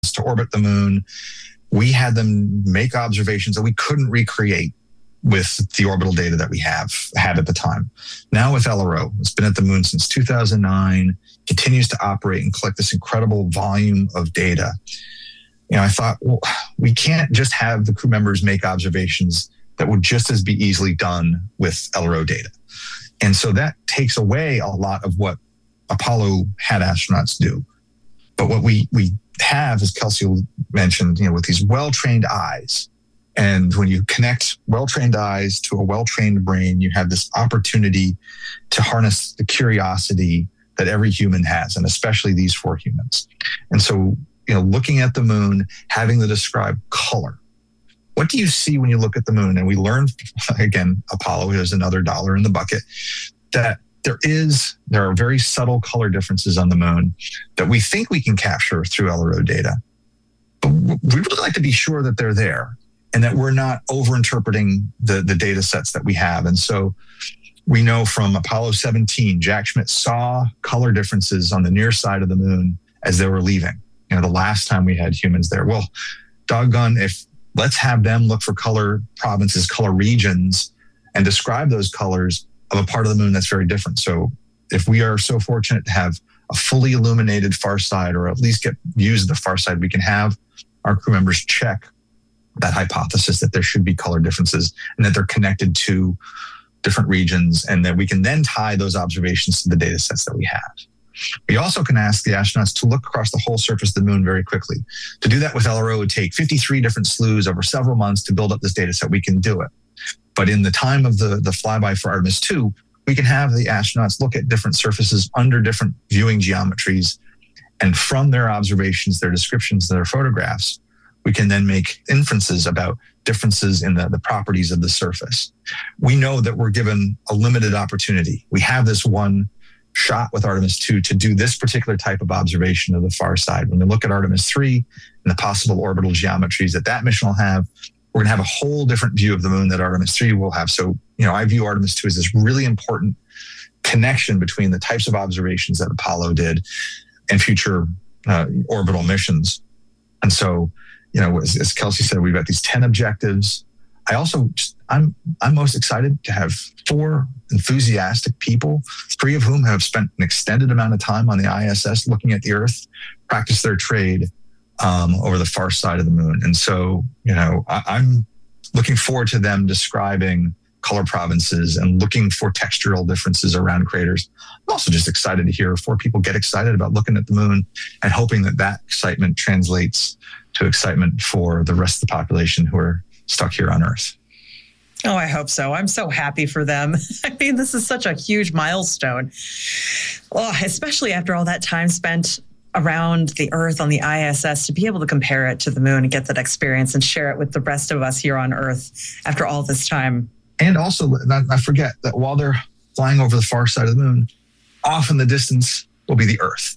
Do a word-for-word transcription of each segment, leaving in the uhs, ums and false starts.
to orbit the moon. We had them make observations that we couldn't recreate with the orbital data that we have had at the time. Now with L R O, it's been at the moon since two thousand nine, continues to operate and collect this incredible volume of data. You know, I thought, well, we can't just have the crew members make observations that would just as be easily done with L R O data. And so that takes away a lot of what Apollo had astronauts do. But what we we have, as Kelsey mentioned, you know, with these well-trained eyes, and when you connect well-trained eyes to a well-trained brain, you have this opportunity to harness the curiosity that every human has, and especially these four humans. And so, you know, looking at the moon, having to describe color. What do you see when you look at the moon? And we learned, again, Apollo is another dollar in the bucket, that there is, there are very subtle color differences on the moon that we think we can capture through L R O data. But we really like to be sure that they're there and that we're not overinterpreting the, the data sets that we have. And so we know from Apollo seventeen, Jack Schmitt saw color differences on the near side of the moon as they were leaving. You know, the last time we had humans there. Well, doggone, if let's have them look for color provinces, color regions, and describe those colors of a part of the moon that's very different. So if we are so fortunate to have a fully illuminated far side, or at least get views of the far side, we can have our crew members check that hypothesis that there should be color differences and that they're connected to different regions, and that we can then tie those observations to the data sets that we have. We also can ask the astronauts to look across the whole surface of the moon very quickly. To do that with L R O would take fifty-three different slews over several months to build up this data set. We can do it. But in the time of the, the flyby for Artemis two, we can have the astronauts look at different surfaces under different viewing geometries. And from their observations, their descriptions, their photographs, we can then make inferences about differences in the, the properties of the surface. We know that we're given a limited opportunity. We have this one shot with Artemis two to do this particular type of observation of the far side. When we look at Artemis three and the possible orbital geometries that that mission will have, we're going to have a whole different view of the moon that Artemis three will have. So, you know, I view Artemis two as this really important connection between the types of observations that Apollo did and future uh, orbital missions. And so, you know, as, as Kelsey said, we've got these ten objectives. I also, I'm I'm most excited to have four enthusiastic people, three of whom have spent an extended amount of time on the I S S looking at the Earth, practice their trade um, over the far side of the moon. And so, you know, I, I'm looking forward to them describing color provinces and looking for textural differences around craters. I'm also just excited to hear four people get excited about looking at the moon and hoping that that excitement translates to excitement for the rest of the population who are stuck here on Earth. Oh, I hope so. I'm so happy for them. I mean, this is such a huge milestone. Well, especially after all that time spent around the Earth on the I S S, to be able to compare it to the moon and get that experience and share it with the rest of us here on Earth after all this time. And also, not, not forget that while they're flying over the far side of the moon, off in the distance will be the Earth.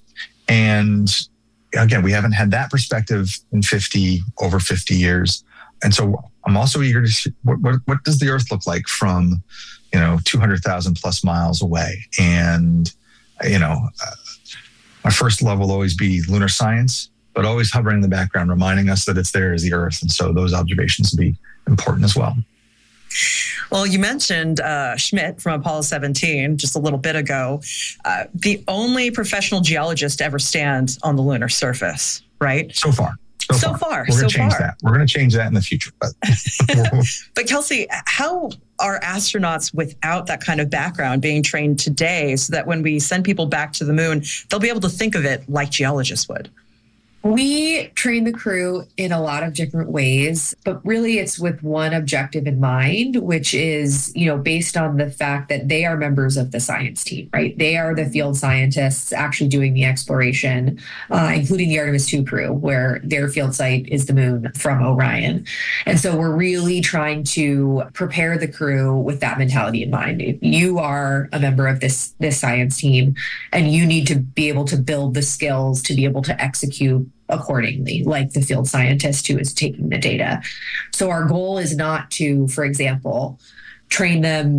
And again, we haven't had that perspective in fifty, over fifty years. And so I'm also eager to see what, what, what does the Earth look like from, you know, two hundred thousand plus miles away. And, you know, uh, my first love will always be lunar science, but always hovering in the background, reminding us that it's there is the Earth. And so those observations will be important as well. Well, you mentioned uh, Schmitt from Apollo seventeen just a little bit ago, uh, the only professional geologist to ever stand on the lunar surface, right? So far. So, so far. far. We're going to so change far. that. We're going to change that in the future. But, but Kelsey, how are astronauts without that kind of background being trained today so that when we send people back to the moon, they'll be able to think of it like geologists would? We train the crew in a lot of different ways, but really it's with one objective in mind, which is, you know, based on the fact that they are members of the science team, right? They are the field scientists actually doing the exploration, uh, including the Artemis two crew, where their field site is the moon from Orion. And so we're really trying to prepare the crew with that mentality in mind. If you are a member of this, this science team, and you need to be able to build the skills to be able to execute accordingly, like the field scientist who is taking the data. So our goal is not to, for example, train them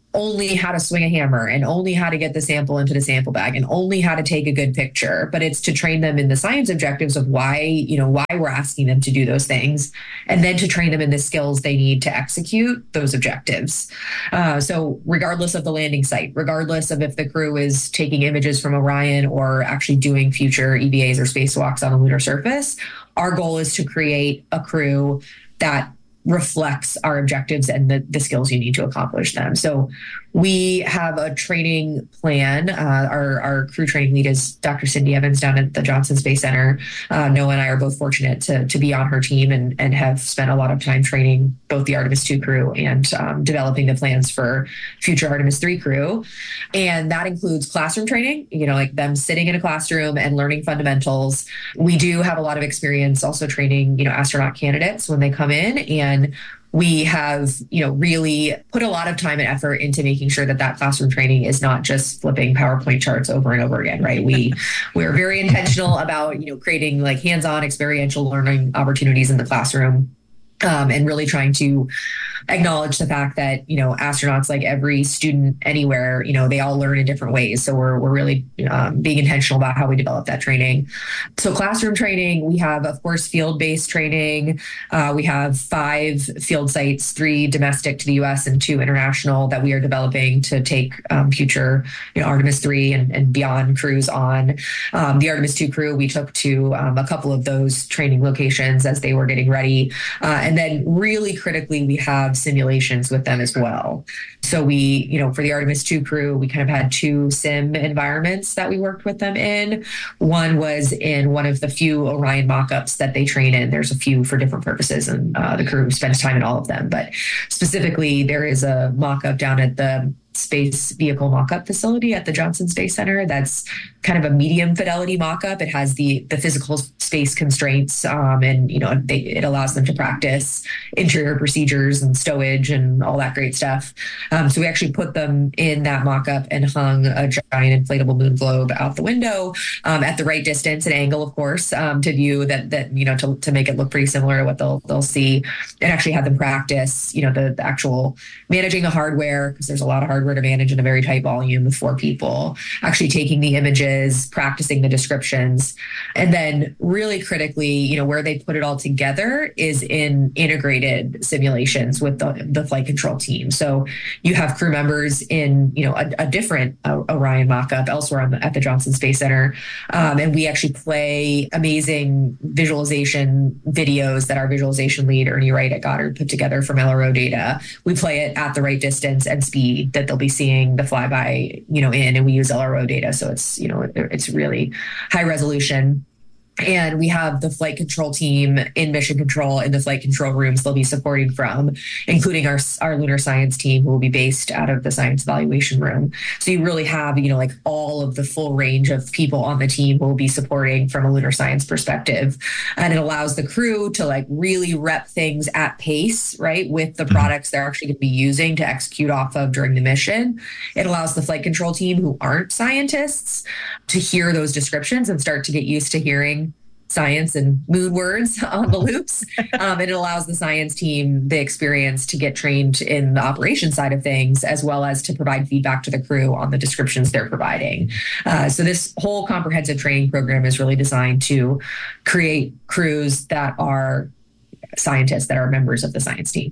only how to swing a hammer and only how to get the sample into the sample bag and only how to take a good picture, but it's to train them in the science objectives of why, you know, why we're asking them to do those things, and then to train them in the skills they need to execute those objectives. Uh, so regardless of the landing site, regardless of if the crew is taking images from Orion or actually doing future E V As or spacewalks on the lunar surface, our goal is to create a crew that reflects our objectives and the, the skills you need to accomplish them. So we have a training plan. Uh, our, our crew training lead is Doctor Cindy Evans down at the Johnson Space Center. Uh, Noah and I are both fortunate to, to be on her team and, and have spent a lot of time training both the Artemis two crew and um, developing the plans for future Artemis three crew. And that includes classroom training, you know, like them sitting in a classroom and learning fundamentals. We do have a lot of experience also training, you know, astronaut candidates when they come in, and we have, you know, really put a lot of time and effort into making sure that that classroom training is not just flipping PowerPoint charts over and over again, right? We we're very intentional about, you know, creating like hands-on experiential learning opportunities in the classroom. Um, and really trying to acknowledge the fact that, you know, astronauts, like every student anywhere, you know, they all learn in different ways. So we're we're really um, being intentional about how we develop that training. So classroom training, we have, of course, field-based training. Uh, we have five field sites, three domestic to the U S and two international, that we are developing to take um, future, you know, Artemis three and, and beyond crews on. Um, the Artemis two crew, we took to um, a couple of those training locations as they were getting ready. Uh, And then really critically, we have simulations with them as well. So we, you know, for the Artemis two crew, we kind of had two sim environments that we worked with them in. One was in one of the few Orion mock-ups that they train in. There's a few for different purposes, and uh, the crew spends time in all of them. But specifically, there is a mock-up down at the space vehicle mock-up facility at the Johnson Space Center. That's kind of a medium fidelity mock-up. It has the the physical space constraints, um, and you know they, it allows them to practice interior procedures and stowage and all that great stuff. Um, so we actually put them in that mock-up and hung a giant inflatable moon globe out the window um, at the right distance and angle, of course, um, to view that that you know to, to make it look pretty similar to what they'll they'll see, and actually have them practice you know the, the actual managing the hardware, because there's a lot of hardware to manage in a very tight volume with four people, actually taking the images, practicing the descriptions. And then really critically, you know, where they put it all together is in integrated simulations with the, the flight control team. So you have crew members in, you know, a, a different uh, Orion mock-up elsewhere on the, at the Johnson Space Center. Um, and we actually play amazing visualization videos that our visualization lead, Ernie Wright at Goddard, put together from L R O data. We play it at the right distance and speed that they'll be seeing the flyby, you know, in, and we use L R O data. So it's, you know, it's really high resolution. And we have the flight control team in mission control in the flight control rooms they'll be supporting from, including our, our lunar science team, who will be based out of the science evaluation room. So you really have, you know, like all of the full range of people on the team who will be supporting from a lunar science perspective. And it allows the crew to like really rep things at pace, right, with the products they're actually going to be using to execute off of during the mission. It allows the flight control team, who aren't scientists, to hear those descriptions and start to get used to hearing science and mood words on the loops. Um, and it allows the science team the experience to get trained in the operation side of things, as well as to provide feedback to the crew on the descriptions they're providing. Uh, so this whole comprehensive training program is really designed to create crews that are scientists, that are members of the science team.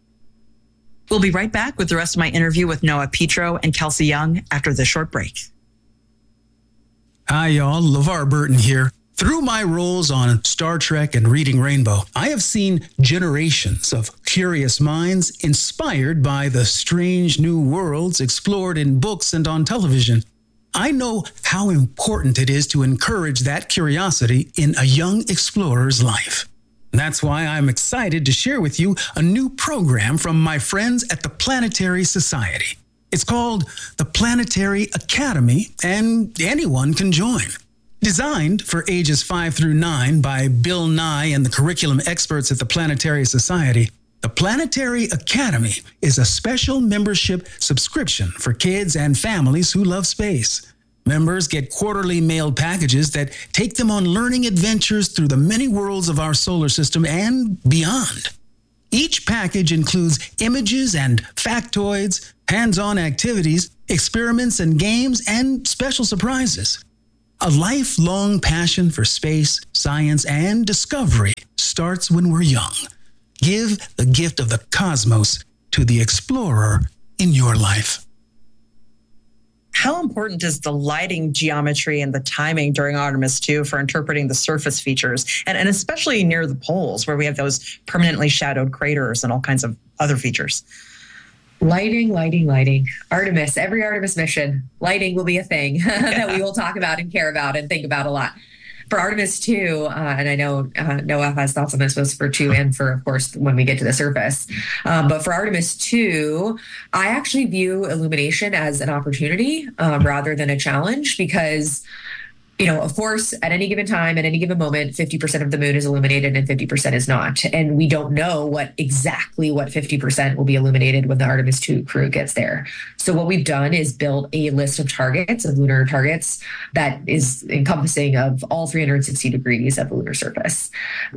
We'll be right back with the rest of my interview with Noah Petro and Kelsey Young after this short break. Hi, y'all. LeVar Burton here. Through my roles on Star Trek and Reading Rainbow, I have seen generations of curious minds inspired by the strange new worlds explored in books and on television. I know how important it is to encourage that curiosity in a young explorer's life. That's why I'm excited to share with you a new program from my friends at the Planetary Society. It's called the Planetary Academy, and anyone can join. Designed for ages five through nine by Bill Nye and the curriculum experts at the Planetary Society, the Planetary Academy is a special membership subscription for kids and families who love space. Members get quarterly mailed packages that take them on learning adventures through the many worlds of our solar system and beyond. Each package includes images and factoids, hands-on activities, experiments and games, and special surprises. A lifelong passion for space, science, and discovery starts when we're young. Give the gift of the cosmos to the explorer in your life. How important is the lighting geometry and the timing during Artemis two for interpreting the surface features, and, and especially near the poles where we have those permanently shadowed craters and all kinds of other features? Lighting, lighting, lighting. Artemis, every Artemis mission, lighting will be a thing that we will talk about and care about and think about a lot. For Artemis two, uh, and I know uh, Noah has thoughts on this, both for two and for, of course, when we get to the surface. Um, but for Artemis two, I actually view illumination as an opportunity um, rather than a challenge because, you know, of course, at any given time, at any given moment, fifty percent of the moon is illuminated and fifty percent is not. And we don't know what exactly what fifty percent will be illuminated when the Artemis two crew gets there. So what we've done is build a list of targets, of lunar targets, that is encompassing of all three hundred sixty degrees of the lunar surface.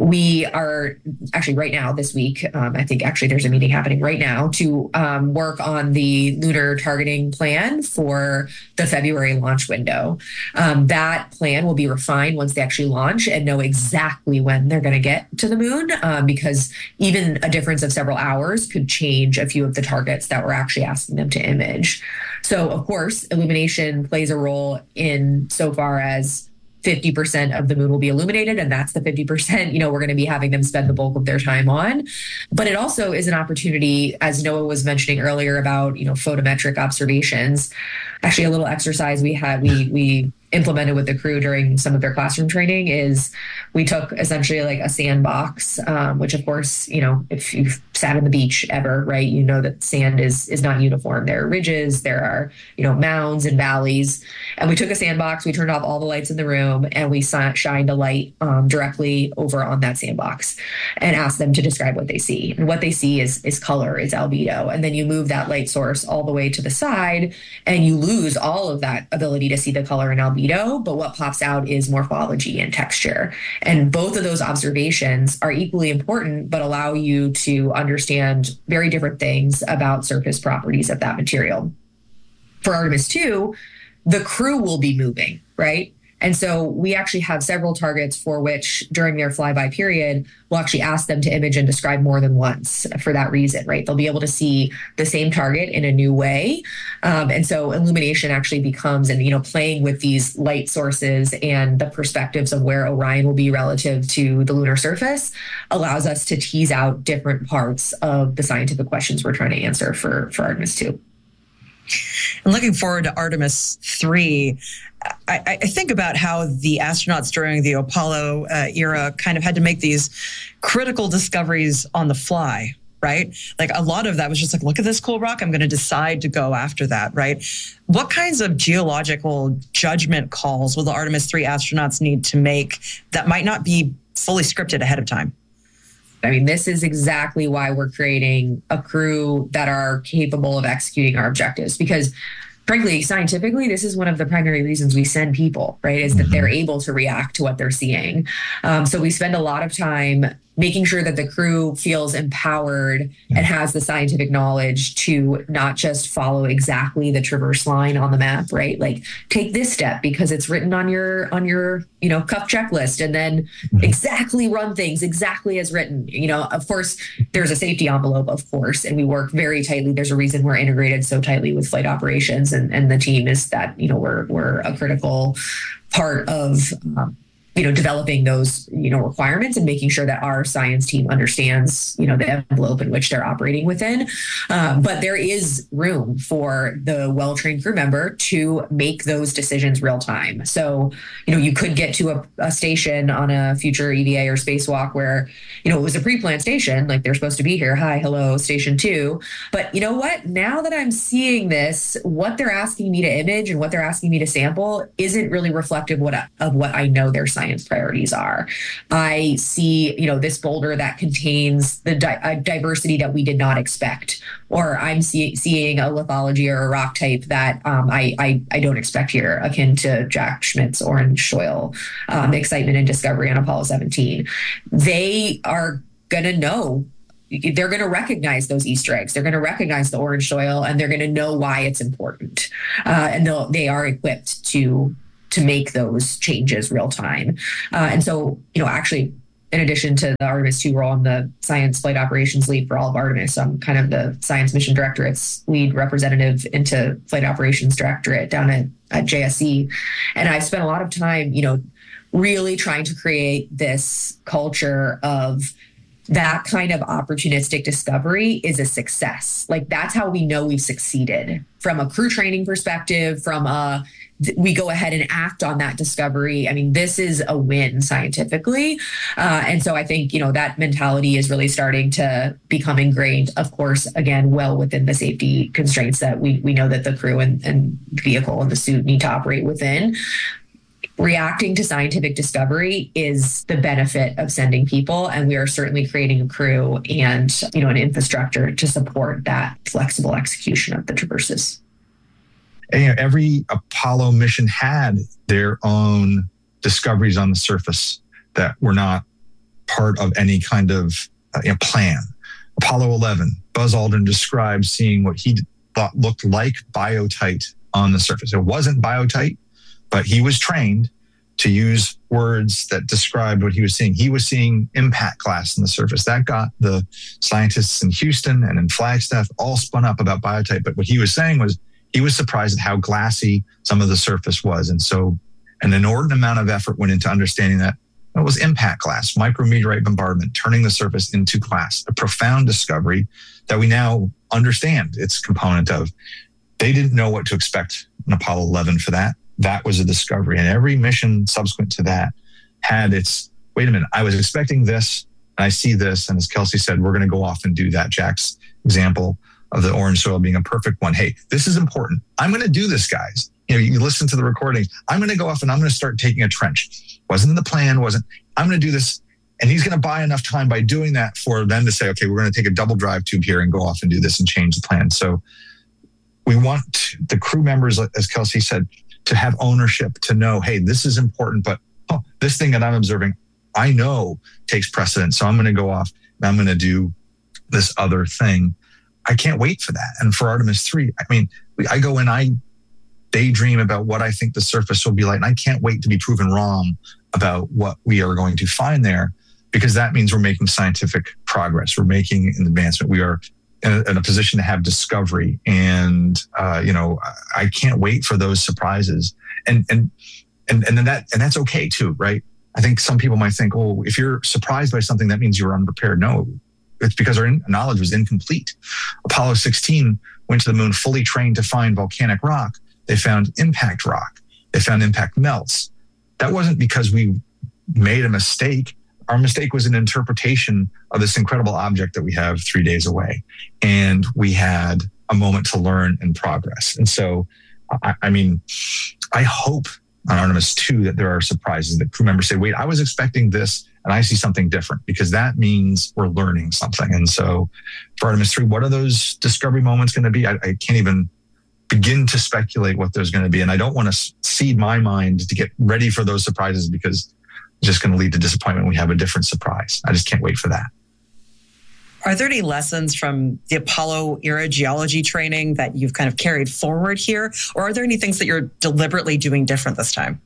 We are actually right now, this week, um, I think actually there's a meeting happening right now to um, work on the lunar targeting plan for the February launch window. Um, that plan will be refined once they actually launch and know exactly when they're going to get to the moon, um, because even a difference of several hours could change a few of the targets that we're actually asking them to image. So, of course, illumination plays a role in so far as fifty percent of the moon will be illuminated, and that's the fifty percent, you know, we're going to be having them spend the bulk of their time on. But it also is an opportunity, as Noah was mentioning earlier about, you know, photometric observations. Actually, a little exercise we had, we we implemented with the crew during some of their classroom training is we took essentially like a sandbox, um, which of course, you know, if you've sat on the beach ever, right, you know that sand is is not uniform. There are ridges, there are, you know, mounds and valleys. And we took a sandbox, we turned off all the lights in the room, and we shined a light um, directly over on that sandbox and asked them to describe what they see. And what they see is is color, is albedo. And then you move that light source all the way to the side, and you lose all of that ability to see the color and albedo. But what pops out is morphology and texture. And both of those observations are equally important, but allow you to understand very different things about surface properties of that material. For Artemis two, the crew will be moving, right? And so we actually have several targets for which during their flyby period, we'll actually ask them to image and describe more than once for that reason, right? They'll be able to see the same target in a new way. Um, and so illumination actually becomes, and, you know, playing with these light sources and the perspectives of where Orion will be relative to the lunar surface allows us to tease out different parts of the scientific questions we're trying to answer for, for Artemis two. And looking forward to Artemis three, I, I think about how the astronauts during the Apollo uh, era kind of had to make these critical discoveries on the fly, right? Like a lot of that was just like, look at this cool rock, I'm going to decide to go after that, right? What kinds of geological judgment calls will the Artemis three astronauts need to make that might not be fully scripted ahead of time? I mean, this is exactly why we're creating a crew that are capable of executing our objectives, because frankly, scientifically, this is one of the primary reasons we send people, right, is that mm-hmm. they're able to react to what they're seeing. Um, so we spend a lot of time making sure that the crew feels empowered and has the scientific knowledge to not just follow exactly the traverse line on the map, right? Like take this step because it's written on your, on your, you know, cuff checklist, and then mm-hmm. exactly run things exactly as written. You know, of course, there's a safety envelope, of course, and we work very tightly. There's a reason we're integrated so tightly with flight operations, and, and the team is that, you know, we're, we're a critical part of, um, you know, developing those, you know, requirements and making sure that our science team understands, you know, the envelope in which they're operating within. Um, but there is room for the well-trained crew member to make those decisions real time. So, you know, you could get to a, a station on a future E V A or spacewalk where, you know, it was a pre-planned station, like they're supposed to be here. Hi, hello, station two. But you know what? Now that I'm seeing this, what they're asking me to image and what they're asking me to sample isn't really reflective what, of what I know their science priorities are. I see, you know, this boulder that contains the di- a diversity that we did not expect, or I'm see- seeing a lithology or a rock type that um, I, I I don't expect here, akin to Jack Schmidt's orange soil um, excitement and discovery on Apollo seventeen. They are going to know they're going to recognize those Easter eggs. They're going to recognize the orange soil, and they're going to know why it's important. Uh, and they'll, they are equipped to to make those changes real time. Uh, and so, you know, actually, in addition to the Artemis two role, I'm the science flight operations lead for all of Artemis. I'm kind of the science mission directorate's lead representative into flight operations directorate down at, at J S C. And I've spent a lot of time, you know, really trying to create this culture of that kind of opportunistic discovery is a success. Like, that's how we know we've succeeded from a crew training perspective, from a, we go ahead and act on that discovery. I mean, this is a win scientifically. Uh, and so I think, you know, that mentality is really starting to become ingrained, of course, again, well within the safety constraints that we we know that the crew and, and vehicle and the suit need to operate within. Reacting to scientific discovery is the benefit of sending people, and we are certainly creating a crew and, you know, an infrastructure to support that flexible execution of the traverses. And, you know, every Apollo mission had their own discoveries on the surface that were not part of any kind of uh, you know, plan. Apollo eleven, Buzz Aldrin described seeing what he thought looked like biotite on the surface. It wasn't biotite, but he was trained to use words that described what he was seeing. He was seeing impact glass on the surface. That got the scientists in Houston and in Flagstaff all spun up about biotite. But what he was saying was he was surprised at how glassy some of the surface was. And so an inordinate amount of effort went into understanding that it was impact glass, micrometeorite bombardment, turning the surface into glass, a profound discovery that we now understand its component of. They didn't know what to expect in Apollo eleven for that. That was a discovery. And every mission subsequent to that had its, wait a minute, I was expecting this, and I see this. And as Kelsey said, we're going to go off and do that. Jack's example of the orange soil being a perfect one. Hey, this is important. I'm going to do this, guys. You know, you listen to the recordings. I'm going to go off and I'm going to start taking a trench. Wasn't in the plan, wasn't, I'm going to do this. And he's going to buy enough time by doing that for them to say, okay, we're going to take a double drive tube here and go off and do this and change the plan. So we want the crew members, as Kelsey said, to have ownership, to know, hey, this is important, but oh, this thing that I'm observing, I know takes precedence. So I'm going to go off and I'm going to do this other thing. I can't wait for that. And for Artemis three, I mean, I go and I daydream about what I think the surface will be like. And I can't wait to be proven wrong about what we are going to find there, because that means we're making scientific progress. We're making an advancement. We are in a, in a position to have discovery. And, uh, you know, I can't wait for those surprises. And, and, and, and then that, and that's okay too, right? I think some people might think, oh, if you're surprised by something, that means you were unprepared. No, it's because our in- knowledge was incomplete. Apollo sixteen went to the moon fully trained to find volcanic rock. They found impact rock. They found impact melts. That wasn't because we made a mistake. Our mistake was an interpretation of this incredible object that we have three days away. And we had a moment to learn and progress. And so, I, I mean, I hope on Artemis two that there are surprises, that crew members say, wait, I was expecting this and I see something different, because that means we're learning something. And so for Artemis three, what are those discovery moments going to be? I, I can't even begin to speculate what there's going to be. And I don't want to seed my mind to get ready for those surprises, because it's just going to lead to disappointment when we have a different surprise. I just can't wait for that. Are there any lessons from the Apollo era geology training that you've kind of carried forward here? Or are there any things that you're deliberately doing different this time?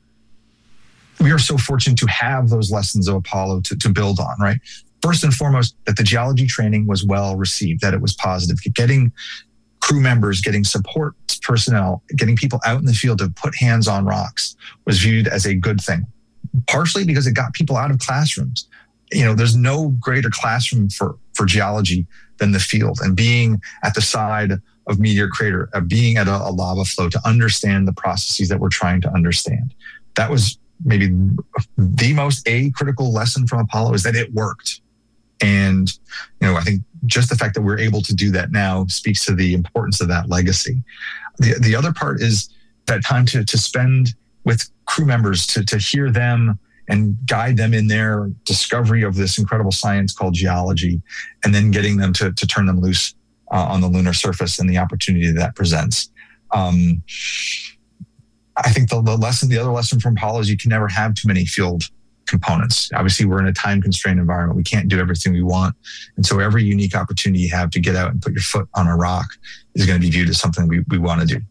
We are so fortunate to have those lessons of Apollo to, to build on, right? First and foremost, that the geology training was well received, that it was positive. Getting crew members, getting support personnel, getting people out in the field to put hands on rocks was viewed as a good thing. Partially because it got people out of classrooms. You know, there's no greater classroom for, for geology than the field, and being at the side of Meteor Crater, of being at a, a lava flow to understand the processes that we're trying to understand. That was maybe the most a critical lesson from Apollo, is that it worked. And, you know, I think just the fact that we're able to do that now speaks to the importance of that legacy. The, the other part is that time to, to spend with crew members, to, to hear them and guide them in their discovery of this incredible science called geology, and then getting them to, to turn them loose uh, on the lunar surface and the opportunity that presents. Um, I think the, the lesson, the other lesson from Apollo is you can never have too many field components. Obviously, we're in a time-constrained environment. We can't do everything we want. And so every unique opportunity you have to get out and put your foot on a rock is going to be viewed as something we, we want to do.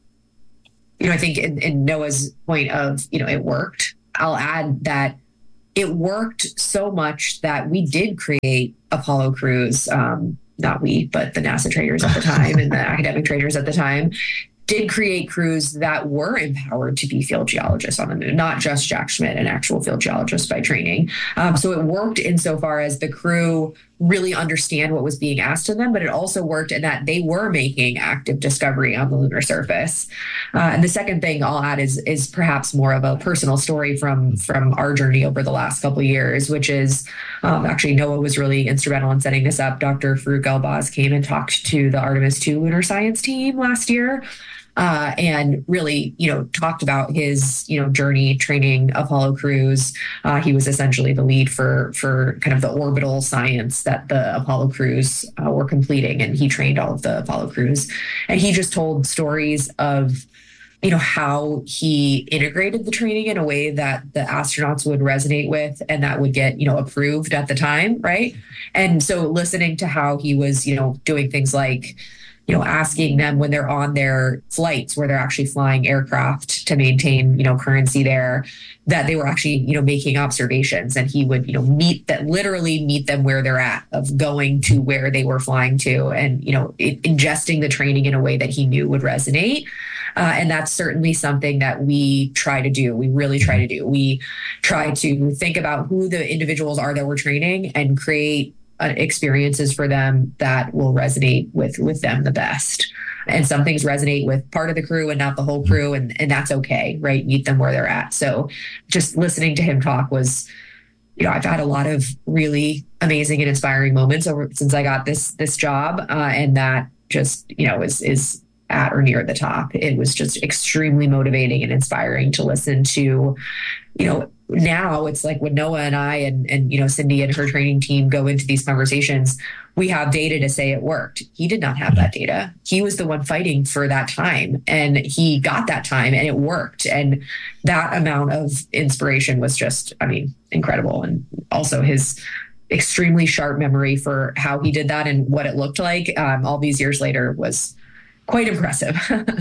You know, I think in, in Noah's point of, you know, it worked, I'll add that it worked so much that we did create Apollo crews, um, not we, but the NASA trainers at the time and the academic trainers at the time, did create crews that were empowered to be field geologists on the moon, not just Jack Schmitt, an actual field geologist by training. Um, so it worked insofar as the crew really understand what was being asked of them, but it also worked in that they were making active discovery on the lunar surface. Uh, and the second thing I'll add is is perhaps more of a personal story from, from our journey over the last couple of years, which is um, actually Noah was really instrumental in setting this up. Doctor Farouk Elbaz came and talked to the Artemis two lunar science team last year. Uh, and really, you know, talked about his, you know, journey training Apollo crews. Uh, he was essentially the lead for for kind of the orbital science that the Apollo crews uh, were completing, and he trained all of the Apollo crews. And he just told stories of, you know, how he integrated the training in a way that the astronauts would resonate with and that would get, you know, approved at the time, right? And so listening to how he was, you know, doing things like, you know, asking them when they're on their flights where they're actually flying aircraft to maintain, you know, currency there, that they were actually, you know, making observations, and he would, you know, meet that literally meet them where they're at, of going to where they were flying to, and, you know, it, ingesting the training in a way that he knew would resonate. Uh, and that's certainly something that we try to do. We really try to do. We try to think about who the individuals are that we're training and create experiences for them that will resonate with with them the best. And some things resonate with part of the crew and not the whole crew, and and that's okay, right? Meet them where they're at. So just listening to him talk was, you know, I've had a lot of really amazing and inspiring moments over since I got this this job, uh, and that just, you know, is is at or near the top. It was just extremely motivating and inspiring to listen to, you know. Now it's like when Noah and I and, and, you know, Cindy and her training team go into these conversations, we have data to say it worked. He did not have that data. He was the one fighting for that time, and he got that time and it worked. And that amount of inspiration was just, I mean, incredible. And also his extremely sharp memory for how he did that and what it looked like um, all these years later was quite impressive.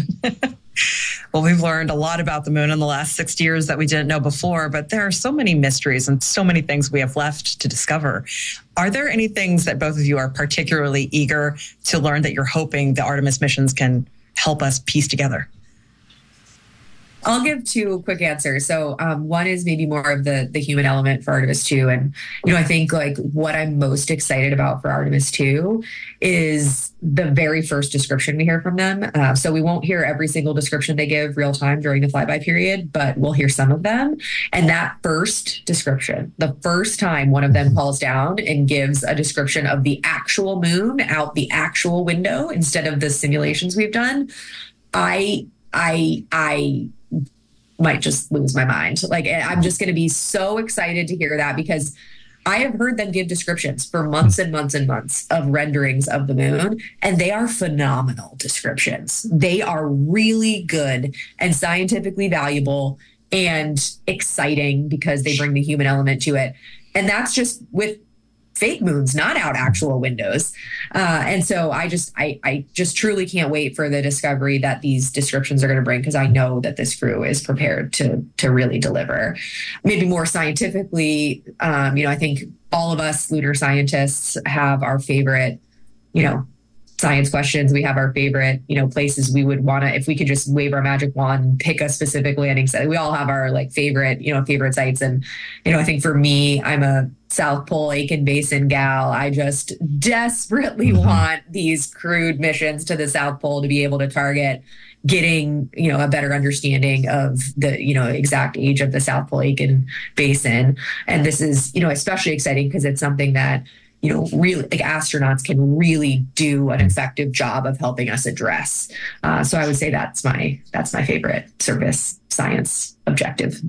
Well, we've learned a lot about the moon in the last sixty years that we didn't know before, but there are so many mysteries and so many things we have left to discover. Are there any things that both of you are particularly eager to learn that you're hoping the Artemis missions can help us piece together? I'll give two quick answers. So um, one is maybe more of the the human element for Artemis two. And, you know, I think like what I'm most excited about for Artemis two is the very first description we hear from them. Uh, so we won't hear every single description they give real time during the flyby period, but we'll hear some of them. And that first description, the first time one of them calls down and gives a description of the actual moon out the actual window instead of the simulations we've done, I, I, I, might just lose my mind. Like, I'm just going to be so excited to hear that, because I have heard them give descriptions for months and months and months of renderings of the moon, and they are phenomenal descriptions. They are really good and scientifically valuable and exciting because they bring the human element to it. And that's just with fake moons, not out actual windows. Uh, and so I just, I, I just truly can't wait for the discovery that these descriptions are going to bring, because I know that this crew is prepared to, to really deliver. Maybe more scientifically, um, you know, I think all of us lunar scientists have our favorite, you know, science questions. We have our favorite, you know, places we would want to, if we could just wave our magic wand, pick a specific landing site. We all have our like favorite, you know, favorite sites. And, you know, I think for me, I'm a South Pole Aitken Basin gal. I just desperately mm-hmm. want these crewed missions to the South Pole to be able to target getting, you know, a better understanding of the, you know, exact age of the South Pole Aitken Basin. And this is, you know, especially exciting because it's something that, you know, really like astronauts can really do an effective job of helping us address. Uh, so I would say that's my, that's my favorite surface science objective.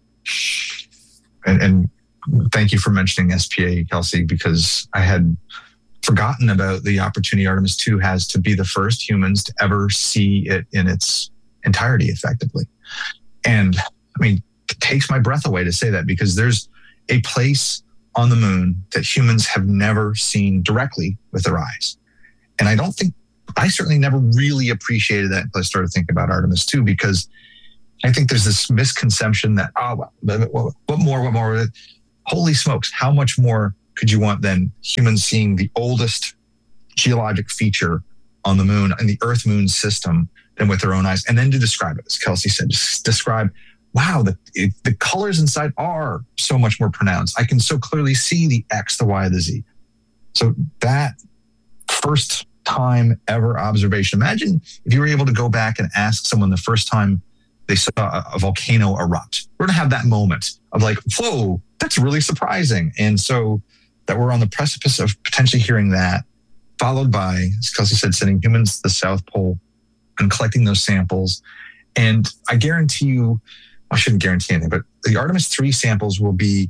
And, and thank you for mentioning S P A, Kelsey, because I had forgotten about the opportunity Artemis two has to be the first humans to ever see it in its entirety effectively. And I mean, it takes my breath away to say that, because there's, a place on the moon that humans have never seen directly with their eyes. And I don't think, I certainly never really appreciated that until I started thinking about Artemis two, because I think there's this misconception that, oh, well, what more, what more? Holy smokes, how much more could you want than humans seeing the oldest geologic feature on the moon and the Earth moon system than with their own eyes? And then to describe it, as Kelsey said, just describe, wow, the, the colors inside are so much more pronounced. I can so clearly see the X, the Y, the Z. So that first time ever observation, imagine if you were able to go back and ask someone the first time they saw a, a volcano erupt. We're going to have that moment of like, whoa, that's really surprising. And so that we're on the precipice of potentially hearing that, followed by, as Kelsey said, sending humans to the South Pole and collecting those samples. And I guarantee you, I shouldn't guarantee anything, but the Artemis three samples will be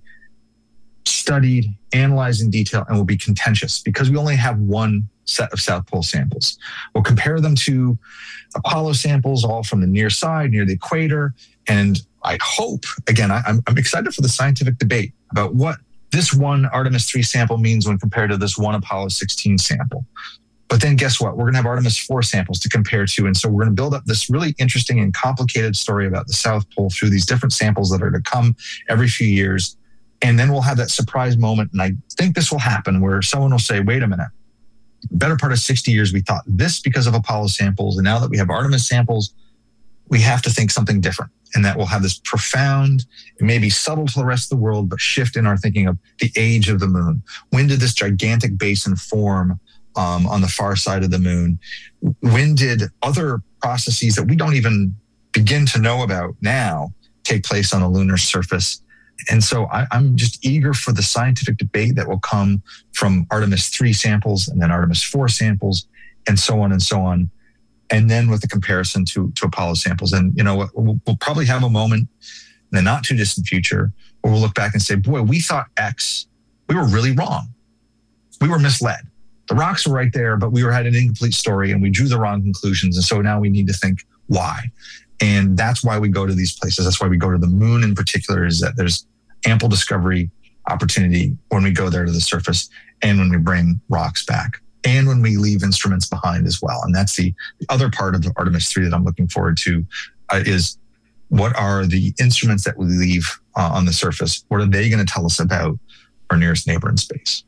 studied, analyzed in detail, and will be contentious because we only have one set of South Pole samples. We'll compare them to Apollo samples, all from the near side, near the equator. And I hope, again, I, I'm, I'm excited for the scientific debate about what this one Artemis three sample means when compared to this one Apollo sixteen sample. But then guess what? We're going to have Artemis four samples to compare to. And so we're going to build up this really interesting and complicated story about the South Pole through these different samples that are to come every few years. And then we'll have that surprise moment. And I think this will happen where someone will say, wait a minute, better part of sixty years, we thought this because of Apollo samples. And now that we have Artemis samples, we have to think something different. And that will have this profound, it may be subtle to the rest of the world, but shift in our thinking of the age of the moon. When did this gigantic basin form um, on the far side of the moon? When did other processes that we don't even begin to know about now take place on the lunar surface? And so I, I'm just eager for the scientific debate that will come from Artemis three samples and then Artemis four samples and so on and so on. And then with the comparison to, to Apollo samples. And, you know, we'll, we'll probably have a moment in the not too distant future where we'll look back and say, boy, we thought X, we were really wrong. We were misled. The rocks were right there, but we were had an incomplete story and we drew the wrong conclusions. And so now we need to think why. And that's why we go to these places. That's why we go to the moon in particular, is that there's ample discovery opportunity when we go there to the surface and when we bring rocks back and when we leave instruments behind as well. And that's the, the other part of the Artemis three that I'm looking forward to uh, is what are the instruments that we leave uh, on the surface? What are they going to tell us about our nearest neighbor in space?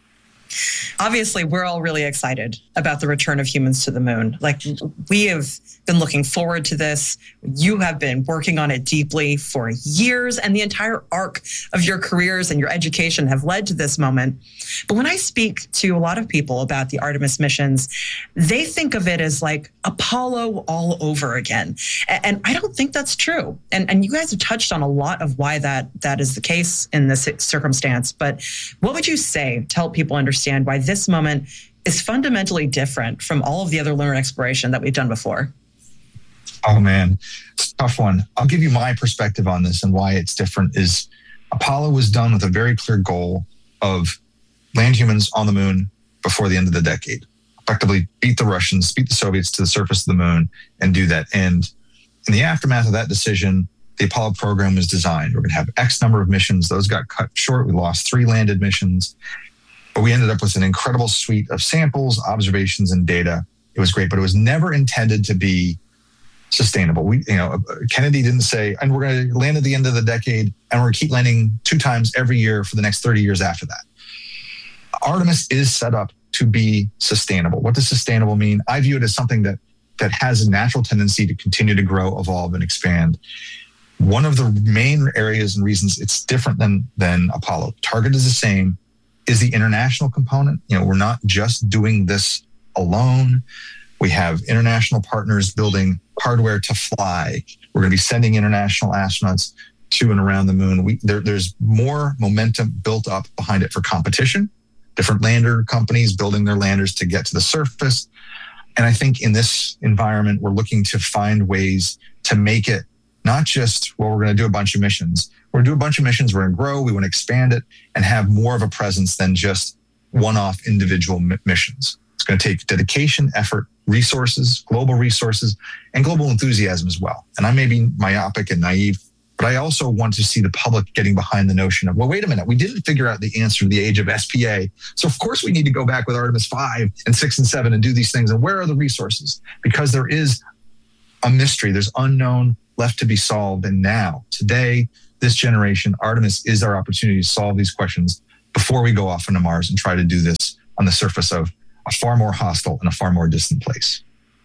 Obviously, we're all really excited about the return of humans to the moon. Like, we have been looking forward to this. You have been working on it deeply for years, and the entire arc of your careers and your education have led to this moment. But when I speak to a lot of people about the Artemis missions, they think of it as like Apollo all over again. And I don't think that's true. And, and you guys have touched on a lot of why that, that is the case in this circumstance. But what would you say to help people understand why this moment is fundamentally different from all of the other lunar exploration that we've done before? Oh man, it's a tough one. I'll give you my perspective on this and why it's different. Is Apollo was done with a very clear goal of land humans on the moon before the end of the decade. Effectively beat the Russians, beat the Soviets to the surface of the moon and do that. And in the aftermath of that decision, the Apollo program was designed. We're going to have X number of missions. Those got cut short. We lost three landed missions. But we ended up with an incredible suite of samples, observations, and data. It was great, but it was never intended to be sustainable. We, you know, Kennedy didn't say, and we're going to land at the end of the decade, and we're going to keep landing two times every year for the next thirty years after that. Artemis is set up to be sustainable. What does sustainable mean? I view it as something that that has a natural tendency to continue to grow, evolve, and expand. One of the main areas and reasons it's different than than Apollo, target is the same, is the international component. You know, we're not just doing this alone. We have international partners building hardware to fly. We're going to be sending international astronauts to and around the moon. We, there, there's more momentum built up behind it for competition. Different lander companies building their landers to get to the surface. And I think in this environment, we're looking to find ways to make it not just, well, we're going to do a bunch of missions. We're going to do a bunch of missions. We're going to grow. We want to expand it and have more of a presence than just one-off individual m- missions. It's going to take dedication, effort, resources, global resources, and global enthusiasm as well. And I may be myopic and naive But I also want to see the public getting behind the notion of, well, wait a minute, we didn't figure out the answer to the age of S P A. So of course we need to go back with Artemis five and six and seven and do these things. And where are the resources? Because there is a mystery. There's unknown left to be solved. And now, today, this generation, Artemis is our opportunity to solve these questions before we go off into Mars and try to do this on the surface of a far more hostile and a far more distant place.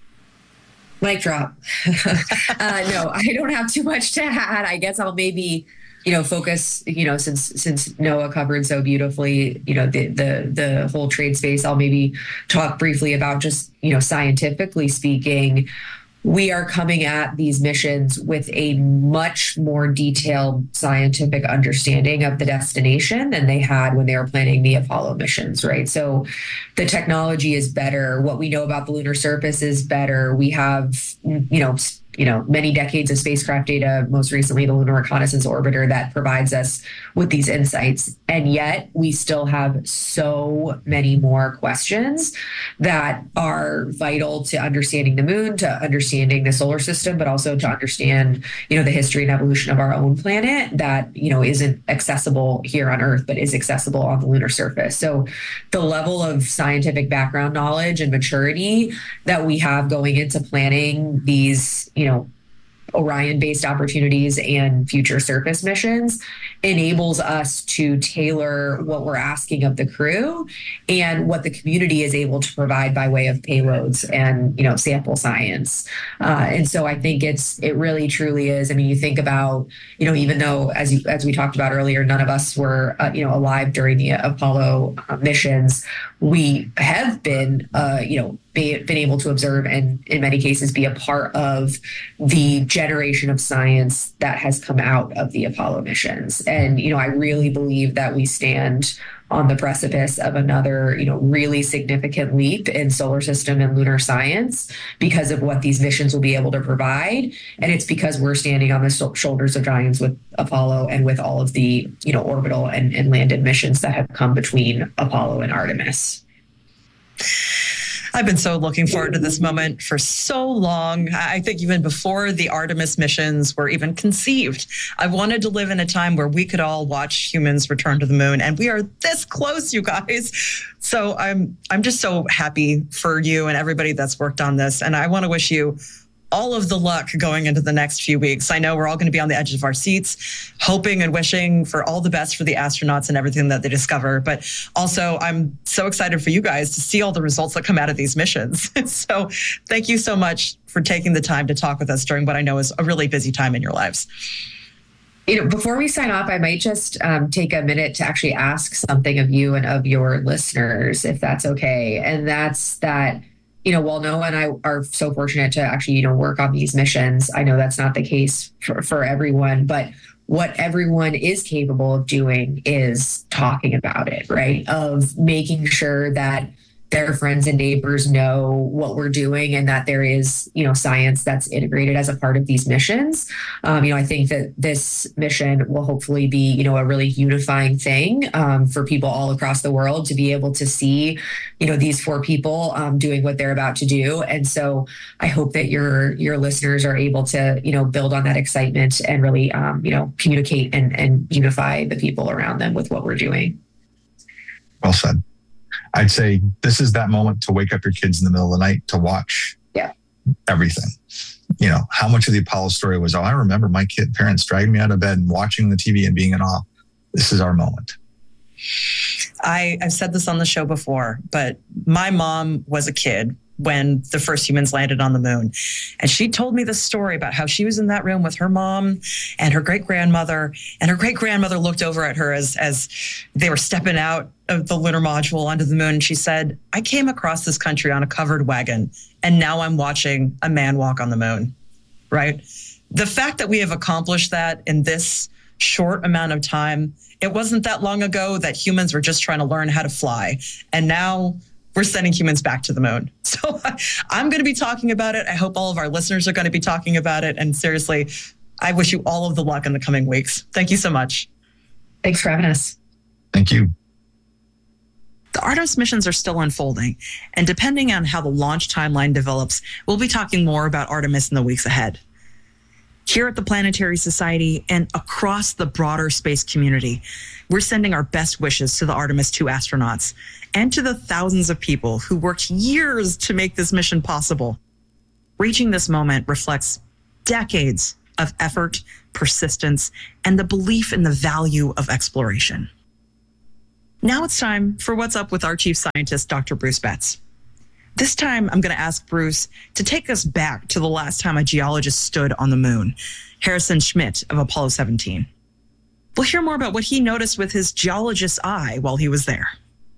Mic drop. uh, no, I don't have too much to add. I guess I'll maybe, you know, focus, you know, since since Noah covered so beautifully, you know, the the the whole trade space. I'll maybe talk briefly about just, you know, scientifically speaking, we are coming at these missions with a much more detailed scientific understanding of the destination than they had when they were planning the Apollo missions, right? So the technology is better. What we know about the lunar surface is better. We have, you know, you know, many decades of spacecraft data, most recently the Lunar Reconnaissance Orbiter, that provides us with these insights. And yet we still have so many more questions that are vital to understanding the moon, to understanding the solar system, but also to understand, you know, the history and evolution of our own planet that, you know, isn't accessible here on Earth, but is accessible on the lunar surface. So the level of scientific background knowledge and maturity that we have going into planning these, you know, Orion-based opportunities and future surface missions enables us to tailor what we're asking of the crew and what the community is able to provide by way of payloads and, you know, sample science. Uh, and so I think it's it really truly is. I mean, you think about, you know, even though as you, as we talked about earlier, none of us were, uh, you know, alive during the Apollo uh, missions, we have been, uh, you know, be, been able to observe and in many cases be a part of the generation of science that has come out of the Apollo missions. And, you know, I really believe that we stand on the precipice of another, you know, really significant leap in solar system and lunar science because of what these missions will be able to provide. And it's because we're standing on the so- shoulders of giants with Apollo and with all of the, you know, orbital and, and landed missions that have come between Apollo and Artemis. I've been so looking forward to this moment for so long. I think even before the Artemis missions were even conceived, I wanted to live in a time where we could all watch humans return to the moon. And we are this close, you guys. So I'm I'm just so happy for you and everybody that's worked on this. And I want to wish you all of the luck going into the next few weeks. I know we're all going to be on the edge of our seats, hoping and wishing for all the best for the astronauts and everything that they discover. But also, I'm so excited for you guys to see all the results that come out of these missions. So thank you so much for taking the time to talk with us during what I know is a really busy time in your lives. You know, before we sign off, I might just um, take a minute to actually ask something of you and of your listeners, if that's okay. And that's that, you know, while Noah and I are so fortunate to actually, you know, work on these missions, I know that's not the case for, for everyone, but what everyone is capable of doing is talking about it, right? Of making sure that their friends and neighbors know what we're doing and that there is, you know, science that's integrated as a part of these missions. Um, you know, I think that this mission will hopefully be, you know, a really unifying thing um, for people all across the world to be able to see, you know, these four people um, doing what they're about to do. And so I hope that your your listeners are able to, you know, build on that excitement and really, um, you know, communicate and, and unify the people around them with what we're doing. Well said. I'd say this is that moment to wake up your kids in the middle of the night to watch yeah. everything. You know, how much of the Apollo story was, oh, I remember my kid parents dragging me out of bed and watching the T V and being in awe. This is our moment. I, I've said this on the show before, but my mom was a kid when the first humans landed on the moon. And she told me the story about how she was in that room with her mom and her great-grandmother, and her great-grandmother looked over at her as, as they were stepping out of the lunar module onto the moon. And she said, I came across this country on a covered wagon, and now I'm watching a man walk on the moon, right? The fact that we have accomplished that in this short amount of time, it wasn't that long ago that humans were just trying to learn how to fly. And now we're sending humans back to the moon. So I'm going to be talking about it. I hope all of our listeners are going to be talking about it. And seriously, I wish you all of the luck in the coming weeks. Thank you so much. Thanks for having us. Thank you. The Artemis missions are still unfolding. And depending on how the launch timeline develops, we'll be talking more about Artemis in the weeks ahead. Here at the Planetary Society and across the broader space community, we're sending our best wishes to the Artemis two astronauts and to the thousands of people who worked years to make this mission possible. Reaching this moment reflects decades of effort, persistence, and the belief in the value of exploration. Now it's time for What's Up with our Chief Scientist, Doctor Bruce Betts. This time, I'm going to ask Bruce to take us back to the last time a geologist stood on the moon, Harrison Schmitt of Apollo seventeen. We'll hear more about what he noticed with his geologist's eye while he was there.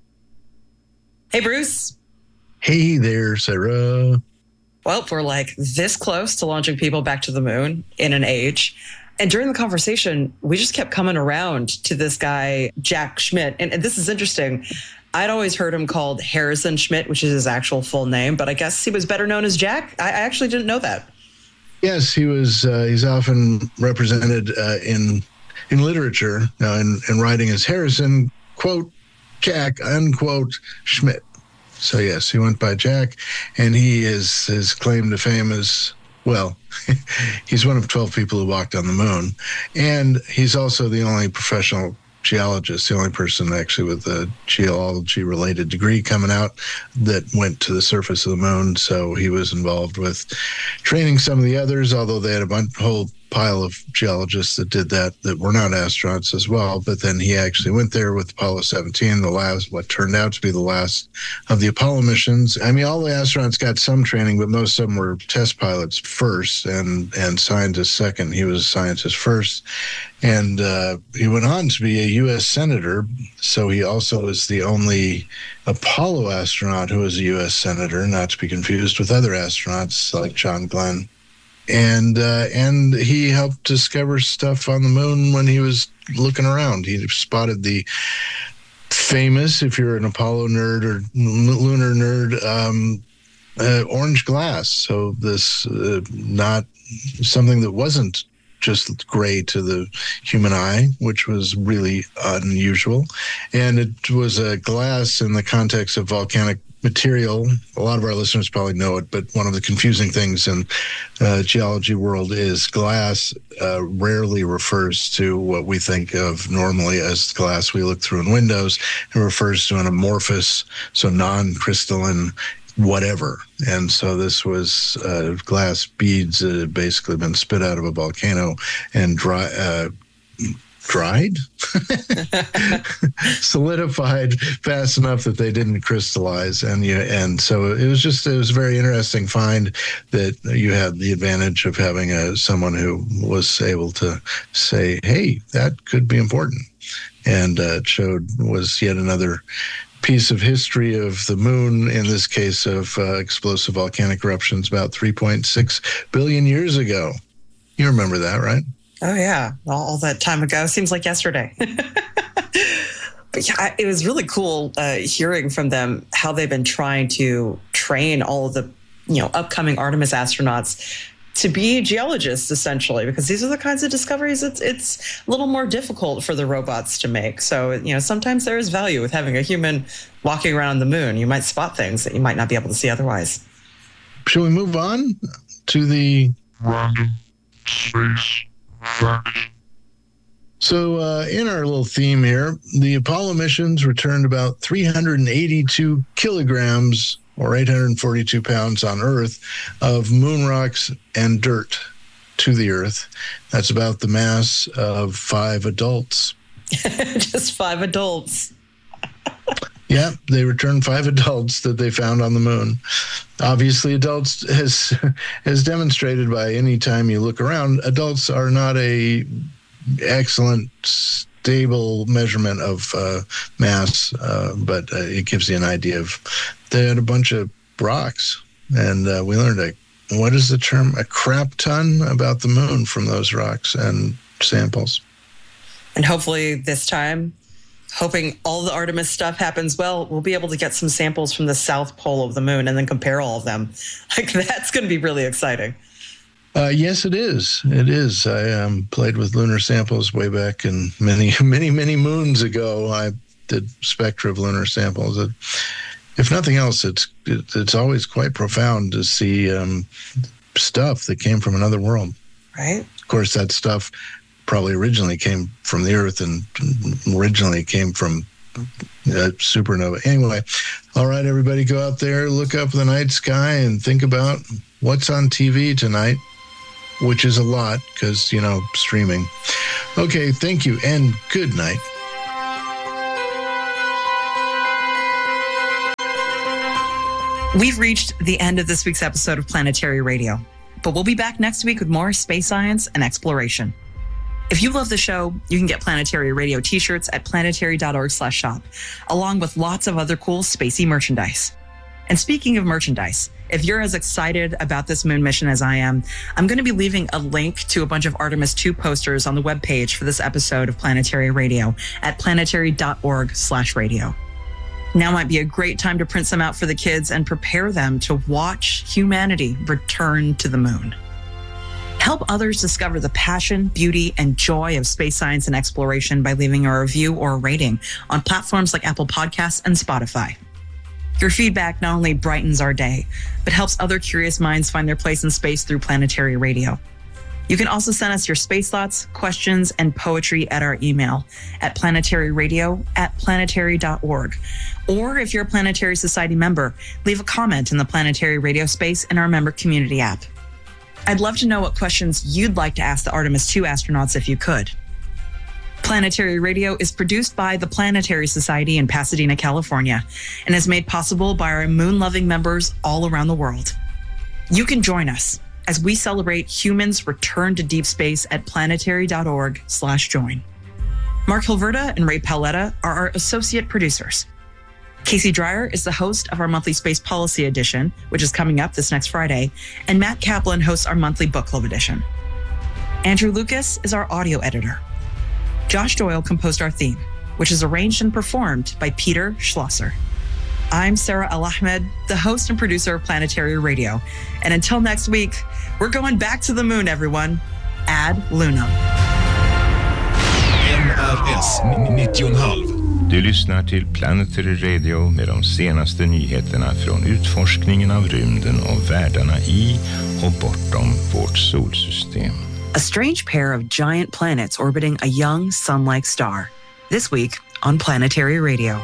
Hey, Bruce. Hey there, Sarah. Well, we're like this close to launching people back to the moon in an age. And during the conversation, we just kept coming around to this guy, Jack Schmitt. And, and this is interesting. I'd always heard him called Harrison Schmitt, which is his actual full name, but I guess he was better known as Jack. I, I actually didn't know that. Yes, he was. Uh, he's often represented uh, in in literature uh, in, in writing as Harrison, quote, Jack, unquote, Schmitt. So yes, he went by Jack, and he is his claim to fame is, well, he's one of twelve people who walked on the moon, and he's also the only professional geologist, the only person actually with a geology-related degree coming out that went to the surface of the moon. So he was involved with training some of the others, although they had a bunch, whole pile of geologists that did that that were not astronauts as well. But then he actually went there with Apollo seventeen, the last, what turned out to be the last of the Apollo missions. I mean, all the astronauts got some training, but most of them were test pilots first and, and scientists second. He was a scientist first. And uh, he went on to be a U S senator. So he also is the only Apollo astronaut who was a U S senator, not to be confused with other astronauts like John Glenn. And uh, and he helped discover stuff on the moon when he was looking around. He spotted the famous, if you're an Apollo nerd or lunar nerd, um, uh, orange glass. So this uh, not something that wasn't just gray to the human eye, which was really unusual. And it was a glass in the context of volcanic material. A lot of our listeners probably know it, but one of the confusing things in uh, geology world is glass uh, rarely refers to what we think of normally as glass we look through in windows. It refers to an amorphous, so non-crystalline whatever. And so this was uh, glass beads that had basically been spit out of a volcano and dry, uh, dried, solidified fast enough that they didn't crystallize. And you, and so it was just, it was a very interesting find that you had the advantage of having a, someone who was able to say, hey, that could be important. And uh, it showed was yet another piece of history of the moon, in this case of uh, explosive volcanic eruptions about three point six billion years ago. You remember that, right? Oh, yeah. All, all that time ago. Seems like yesterday. But yeah, it was really cool uh, hearing from them how they've been trying to train all of the, you know, upcoming Artemis astronauts to be geologists, essentially, because these are the kinds of discoveries it's it's a little more difficult for the robots to make. So, you know, sometimes there is value with having a human walking around the moon. You might spot things that you might not be able to see otherwise. Shall we move on to the random space facts? So uh, in our little theme here, the Apollo missions returned about three hundred eighty-two kilograms or eight hundred forty-two pounds on Earth of moon rocks and dirt to the Earth. That's about the mass of five adults. Just five adults. Yeah, they returned five adults that they found on the moon. Obviously, adults, has as demonstrated by any time you look around, adults are not a excellent, stable measurement of uh, mass, uh, but uh, it gives you an idea of, they had a bunch of rocks, and uh, we learned a, what is the term, a crap ton about the moon from those rocks and samples. And hopefully this time, hoping all the Artemis stuff happens well, we'll be able to get some samples from the south pole of the moon and then compare all of them. Like, that's going to be really exciting. Uh, yes, it is. It is. I um, played with lunar samples way back in many, many, many moons ago. I did spectra of lunar samples. It, if nothing else, it's it, it's always quite profound to see um, stuff that came from another world. Right? Of course, that stuff probably originally came from the Earth and originally came from uh, supernova. Anyway, all right, everybody, go out there, look up the night sky and think about what's on T V tonight, which is a lot because, you know, streaming. Okay, thank you and good night. We've reached the end of this week's episode of Planetary Radio, but we'll be back next week with more space science and exploration. If you love the show, you can get Planetary Radio t-shirts at planetary.org slash shop, along with lots of other cool spacey merchandise. And speaking of merchandise, if you're as excited about this moon mission as I am, I'm going to be leaving a link to a bunch of Artemis two posters on the webpage for this episode of Planetary Radio at planetary.org slash radio. Now might be a great time to print some out for the kids and prepare them to watch humanity return to the moon. Help others discover the passion, beauty, and joy of space science and exploration by leaving a review or a rating on platforms like Apple Podcasts and Spotify. Your feedback not only brightens our day, but helps other curious minds find their place in space through Planetary Radio. You can also send us your space thoughts, questions, and poetry at our email at planetaryradio at planetary dot org. Or if you're a Planetary Society member, leave a comment in the Planetary Radio space in our member community app. I'd love to know what questions you'd like to ask the Artemis two astronauts if you could. Planetary Radio is produced by the Planetary Society in Pasadena, California, and is made possible by our moon-loving members all around the world. You can join us as we celebrate humans' return to deep space at planetary.org slash join. Mark Hilverda and Ray Paletta are our associate producers. Casey Dreyer is the host of our monthly Space Policy Edition, which is coming up this next Friday, and Matt Kaplan hosts our monthly Book Club Edition. Andrew Lucas is our audio editor. Josh Doyle composed our theme, which is arranged and performed by Peter Schlosser. I'm Sarah Al-Ahmed, the host and producer of Planetary Radio. And until next week, we're going back to the moon, everyone. Ad Lunam. N R S nittio komma fem. Du lyssnar till Planetary Radio med de senaste nyheterna från utforskningen av rymden och världarna i och bortom vårt solsystem. A strange pair of giant planets orbiting a young sun-like star. This week on Planetary Radio.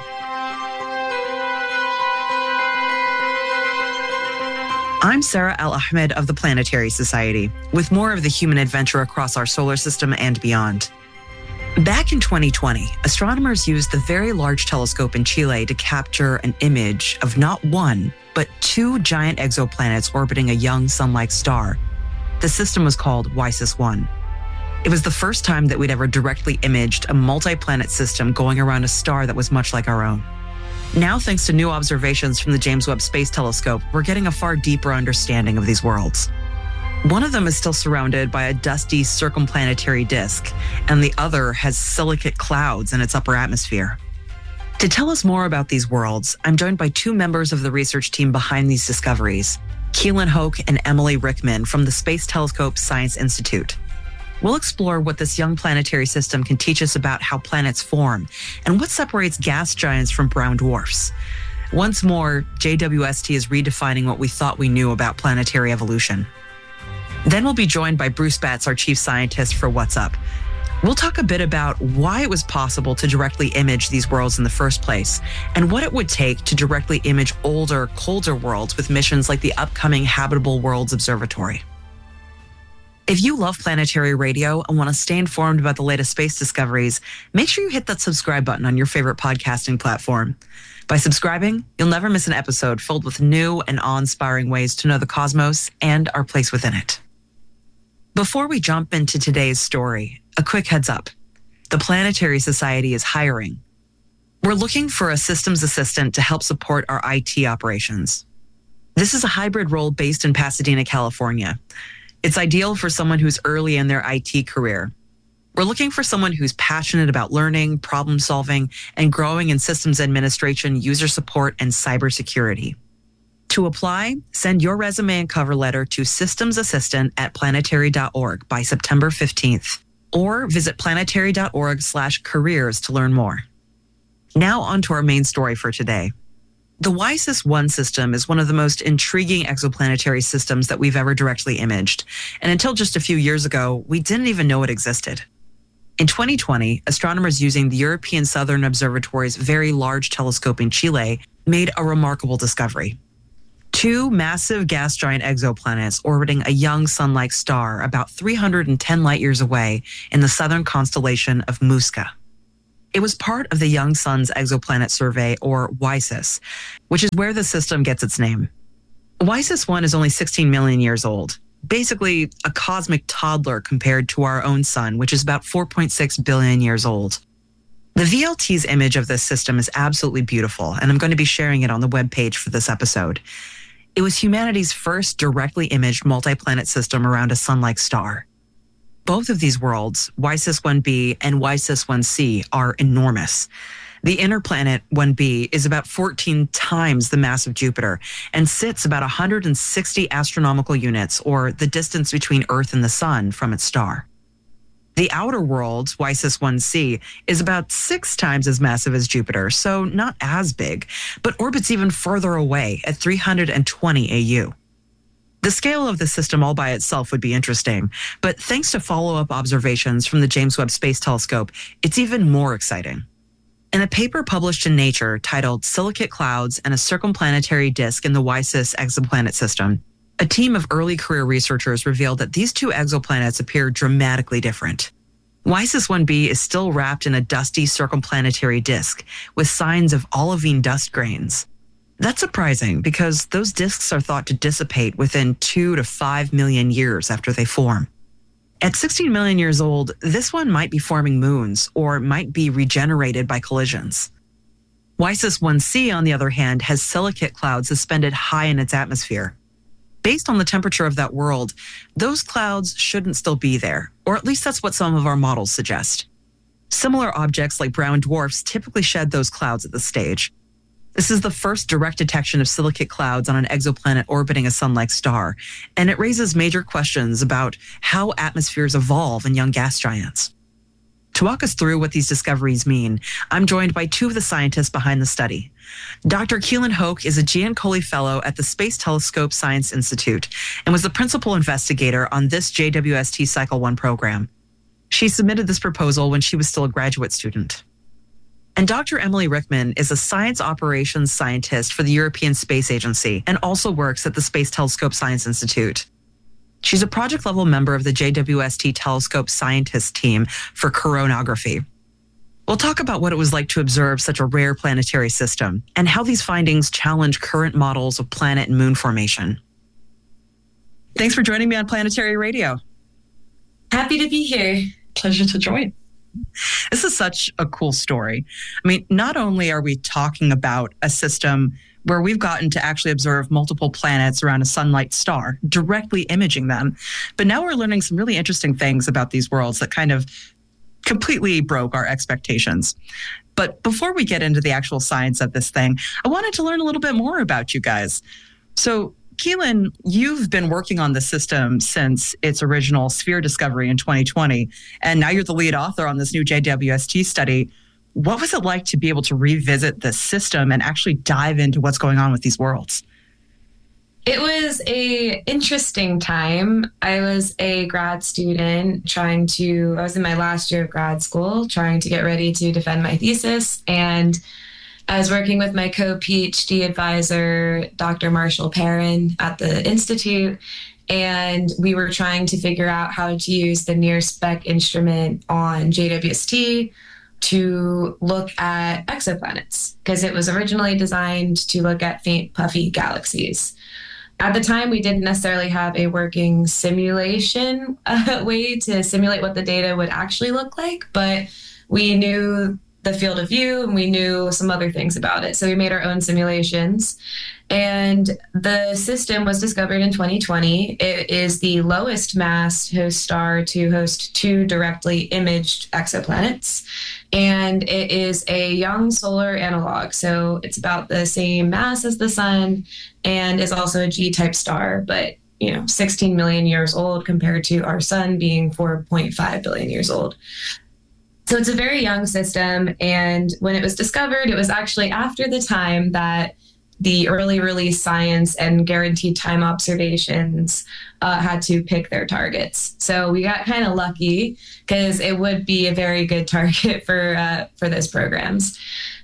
I'm Sarah Al-Ahmed of the Planetary Society, with more of the human adventure across our solar system and beyond. Back in twenty twenty, astronomers used the Very Large Telescope in Chile to capture an image of not one, but two giant exoplanets orbiting a young sun-like star. The system was called WISIS one. It was the first time that we'd ever directly imaged a multi-planet system going around a star that was much like our own. Now, thanks to new observations from the James Webb Space Telescope, we're getting a far deeper understanding of these worlds. One of them is still surrounded by a dusty circumplanetary disk, and the other has silicate clouds in its upper atmosphere. To tell us more about these worlds, I'm joined by two members of the research team behind these discoveries, Keelan Hoke and Emily Rickman from the Space Telescope Science Institute. We'll explore what this young planetary system can teach us about how planets form and what separates gas giants from brown dwarfs. Once more, J W S T is redefining what we thought we knew about planetary evolution. Then we'll be joined by Bruce Betts, our chief scientist for What's Up. We'll talk a bit about why it was possible to directly image these worlds in the first place and what it would take to directly image older, colder worlds with missions like the upcoming Habitable Worlds Observatory. If you love Planetary Radio and want to stay informed about the latest space discoveries, make sure you hit that subscribe button on your favorite podcasting platform. By subscribing, you'll never miss an episode filled with new and awe-inspiring ways to know the cosmos and our place within it. Before we jump into today's story, a quick heads up. The Planetary Society is hiring. We're looking for a systems assistant to help support our I T operations. This is a hybrid role based in Pasadena, California. It's ideal for someone who's early in their I T career. We're looking for someone who's passionate about learning, problem solving, and growing in systems administration, user support, and cybersecurity. To apply, send your resume and cover letter to systemsassistant at planetary dot org by September fifteenth, or visit planetary.org slash careers to learn more. Now on to our main story for today. The WISIS one system is one of the most intriguing exoplanetary systems that we've ever directly imaged. And until just a few years ago, we didn't even know it existed. In twenty twenty, astronomers using the European Southern Observatory's Very Large Telescope in Chile made a remarkable discovery. Two massive gas giant exoplanets orbiting a young sun-like star about three hundred ten light years away in the southern constellation of Musca. It was part of the Young Suns Exoplanet Survey, or WISIS, which is where the system gets its name. WISIS one is only sixteen million years old, basically a cosmic toddler compared to our own sun, which is about four point six billion years old. The V L T's image of this system is absolutely beautiful, and I'm going to be sharing it on the webpage for this episode. It was humanity's first directly imaged multi-planet system around a sun-like star. Both of these worlds, WISIS one b and WISIS one c, are enormous. The inner planet one b is about fourteen times the mass of Jupiter and sits about one hundred sixty astronomical units, or the distance between Earth and the Sun, from its star. The outer world, WISIS one c, is about six times as massive as Jupiter, so not as big, but orbits even further away at three hundred twenty A U. The scale of the system all by itself would be interesting, but thanks to follow-up observations from the James Webb Space Telescope, it's even more exciting. In a paper published in Nature titled Silicate Clouds and a Circumplanetary Disk in the WISIS Exoplanet System, a team of early career researchers revealed that these two exoplanets appear dramatically different. WISIS one b is still wrapped in a dusty circumplanetary disk with signs of olivine dust grains. That's surprising because those disks are thought to dissipate within two to five million years after they form. At sixteen million years old, this one might be forming moons or might be regenerated by collisions. WISIS one c, on the other hand, has silicate clouds suspended high in its atmosphere. Based on the temperature of that world, those clouds shouldn't still be there, or at least that's what some of our models suggest. Similar objects like brown dwarfs typically shed those clouds at this stage. This is the first direct detection of silicate clouds on an exoplanet orbiting a sun-like star, and it raises major questions about how atmospheres evolve in young gas giants. To walk us through what these discoveries mean, I'm joined by two of the scientists behind the study. Doctor Keelan Hoke is a Giancoli Fellow at the Space Telescope Science Institute and was the principal investigator on this J W S T Cycle one program. She submitted this proposal when she was still a graduate student. And Doctor Emily Rickman is a science operations scientist for the European Space Agency and also works at the Space Telescope Science Institute. She's a project-level member of the J W S T Telescope Scientist Team for coronagraphy. We'll talk about what it was like to observe such a rare planetary system and how these findings challenge current models of planet and moon formation. Thanks for joining me on Planetary Radio. Happy to be here. Pleasure to join. This is such a cool story. I mean, not only are we talking about a system where we've gotten to actually observe multiple planets around a sun-like star, directly imaging them, but now we're learning some really interesting things about these worlds that kind of completely broke our expectations. But before we get into the actual science of this thing, I wanted to learn a little bit more about you guys. So, Keelan, you've been working on the system since its original sphere discovery in twenty twenty, and now you're the lead author on this new J W S T study. What was it like to be able to revisit this system and actually dive into what's going on with these worlds? It was a interesting time. I was a grad student trying to, I was in my last year of grad school, trying to get ready to defend my thesis, and I was working with my co-PhD advisor, Doctor Marshall Perrin, at the Institute, and we were trying to figure out how to use the NIRSpec instrument on J W S T to look at exoplanets, because it was originally designed to look at faint, puffy galaxies. At the time, we didn't necessarily have a working simulation uh, way to simulate what the data would actually look like, but we knew the field of view and we knew some other things about it. So we made our own simulations. And the system was discovered in twenty twenty. It is the lowest mass host star to host two directly imaged exoplanets. And it is a young solar analog. So it's about the same mass as the sun and is also a G-type star, but you know, sixteen million years old compared to our sun being four point five billion years old. So it's a very young system. And when it was discovered, it was actually after the time that the early release science and guaranteed time observations uh, had to pick their targets. So we got kind of lucky because it would be a very good target for uh, for those programs.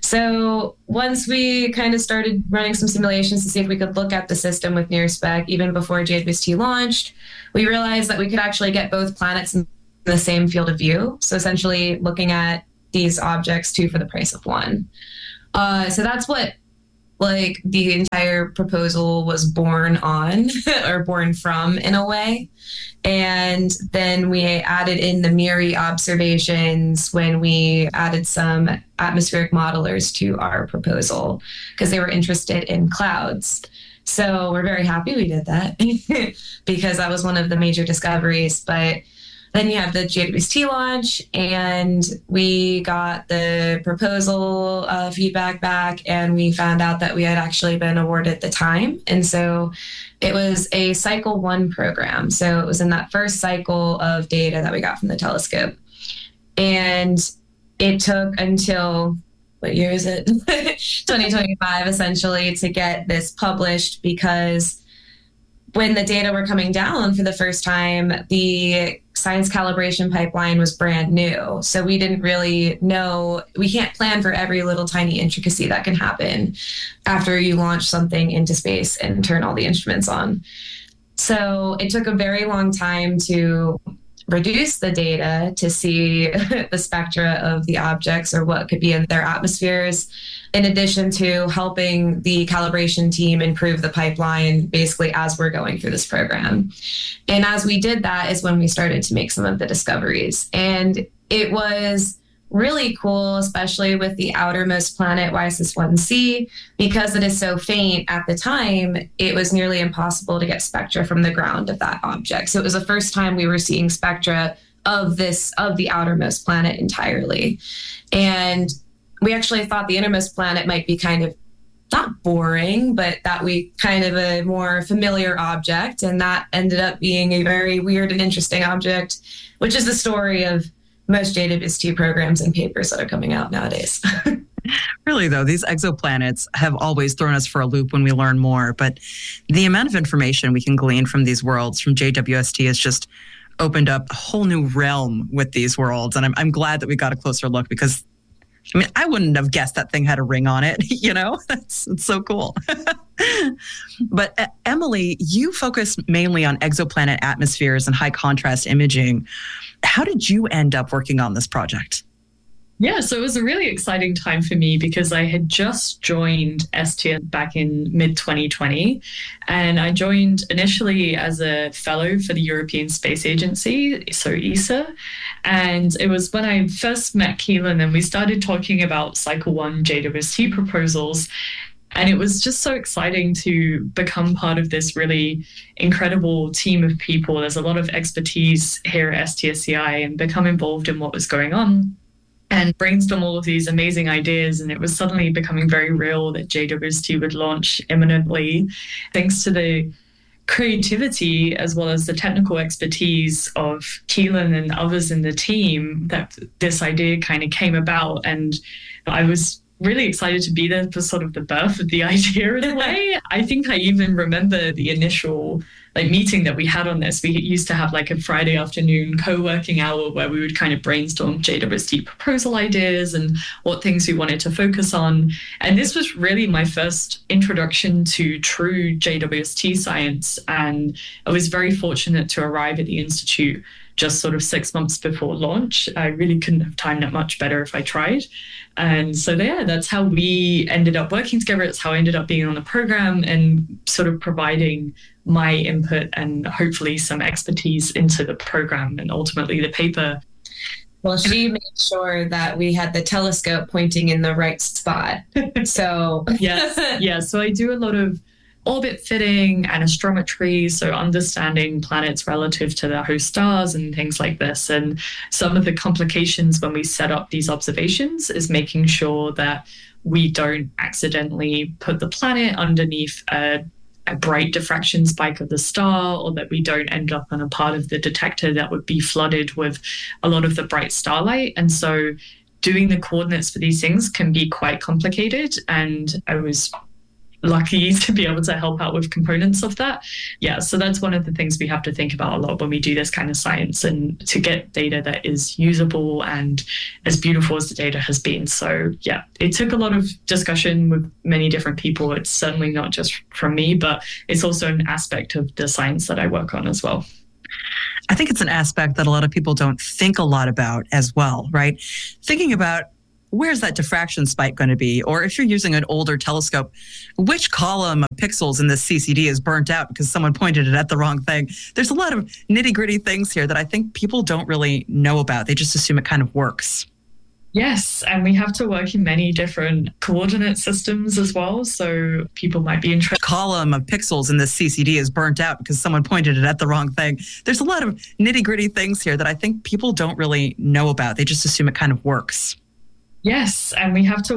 So once we kind of started running some simulations to see if we could look at the system with NearSpec, even before J W S T launched, we realized that we could actually get both planets in the same field of view. So essentially looking at these objects two for the price of one. Uh, so that's what like the entire proposal was born on or born from in a way. And then we added in the MIRI observations when we added some atmospheric modelers to our proposal because they were interested in clouds. So we're very happy we did that because that was one of the major discoveries. But then you have the J W S T launch, and we got the proposal uh, feedback back, and we found out that we had actually been awarded the time. And so it was a cycle one program. So it was in that first cycle of data that we got from the telescope. And it took until, what year is it? twenty twenty-five, essentially, to get this published because when the data were coming down for the first time, the science calibration pipeline was brand new. So we didn't really know, we can't plan for every little tiny intricacy that can happen after you launch something into space and turn all the instruments on. So it took a very long time to reduce the data to see the spectra of the objects or what could be in their atmospheres, in addition to helping the calibration team improve the pipeline basically as we're going through this program. And as we did that is when we started to make some of the discoveries. And it was really cool, especially with the outermost planet, Y S S one c, because it is so faint at the time, it was nearly impossible to get spectra from the ground of that object. So it was the first time we were seeing spectra of this, of the outermost planet entirely. And we actually thought the innermost planet might be kind of not boring, but that we kind of a more familiar object. And that ended up being a very weird and interesting object, which is the story of most J W S T programs and papers that are coming out nowadays. Really, though, these exoplanets have always thrown us for a loop when we learn more. But the amount of information we can glean from these worlds from J W S T has just opened up a whole new realm with these worlds. And I'm, I'm glad that we got a closer look because, I mean, I wouldn't have guessed that thing had a ring on it, you know? That's it's so cool. But uh, Emily, you focus mainly on exoplanet atmospheres and high contrast imaging. How did you end up working on this project? Yeah, so it was a really exciting time for me because I had just joined S T S back in mid twenty twenty. And I joined initially as a fellow for the European Space Agency, so E S A. And it was when I first met Keelan and we started talking about Cycle one J W S T proposals. And it was just so exciting to become part of this really incredible team of people. There's a lot of expertise here at S T S C I and become involved in what was going on and brainstorm all of these amazing ideas. And it was suddenly becoming very real that J W S T would launch imminently, thanks to the creativity as well as the technical expertise of Keelan and others in the team that this idea kind of came about. And I was really excited to be there for sort of the birth of the idea in a way. I think I even remember the initial like meeting that we had on this. We used to have like a Friday afternoon co-working hour where we would kind of brainstorm J W S T proposal ideas and what things we wanted to focus on. And this was really my first introduction to true J W S T science. And I was very fortunate to arrive at the Institute just sort of six months before launch. I really couldn't have timed it much better if I tried. And so yeah, that's how we ended up working together. It's how I ended up being on the program and sort of providing my input and hopefully some expertise into the program and ultimately the paper. Well, she made sure that we had the telescope pointing in the right spot. So yes, yeah. So I do a lot of orbit fitting and astrometry, so understanding planets relative to their host stars and things like this. And some of the complications when we set up these observations is making sure that we don't accidentally put the planet underneath a, a bright diffraction spike of the star, or that we don't end up on a part of the detector that would be flooded with a lot of the bright starlight. And so doing the coordinates for these things can be quite complicated. And I was lucky to be able to help out with components of that. Yeah, so that's one of the things we have to think about a lot when we do this kind of science, and to get data that is usable and as beautiful as the data has been. So yeah, it took a lot of discussion with many different people. It's certainly not just from me, but it's also an aspect of the science that I work on as well. I think it's an aspect that a lot of people don't think a lot about as well, right? Thinking about, where's that diffraction spike going to be? Or if you're using an older telescope, which column of pixels in this C C D is burnt out because someone pointed it at the wrong thing? There's a lot of nitty gritty things here that I think people don't really know about. They just assume it kind of works. Yes, and we have to work in many different coordinate systems as well. So people might be interested. Column of pixels in this C C D is burnt out because someone pointed it at the wrong thing. There's a lot of nitty gritty things here that I think people don't really know about. They just assume it kind of works. Yes, and we have to